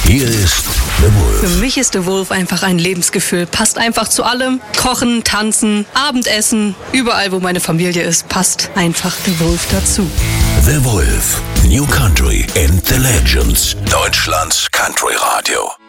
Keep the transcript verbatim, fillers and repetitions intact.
Hier ist The Wolf. Für mich ist The Wolf einfach ein Lebensgefühl. Passt einfach zu allem. Kochen, tanzen, Abendessen, überall wo meine Familie ist, passt einfach The Wolf dazu. The Wolf, New Country and the Legends. Deutschlands Country Radio.